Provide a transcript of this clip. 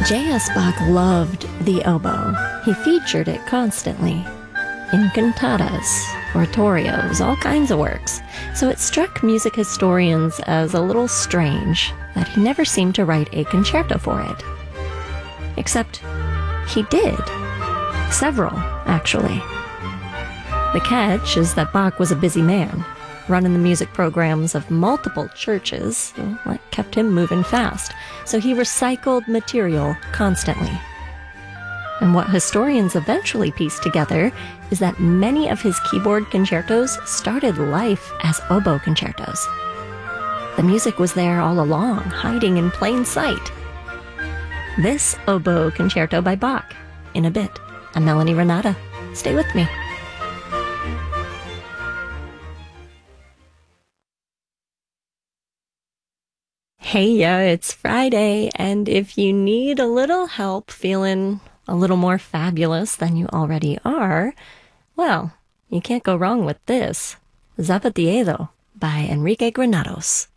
J.S. Bach loved the oboe. He featured it constantly in cantatas, oratorios, all kinds of works. So it struck music historians as a little strange that he never seemed to write a concerto for it. Except he did. Several, actually. The catch is that Bach was a busy man, running the music programs of multiple churches. That kept him moving fast, so he recycled material constantly. And what historians eventually pieced together is that many of his keyboard concertos started life as oboe concertos. The music was there all along, hiding in plain sight. This oboe concerto by Bach, in a bit. I'm Melanie Renata. Stay with me. Hey, yeah, it's Friday, and if you need a little help feeling a little more fabulous than you already are, well, you can't go wrong with this. Zapatiedo by Enrique Granados.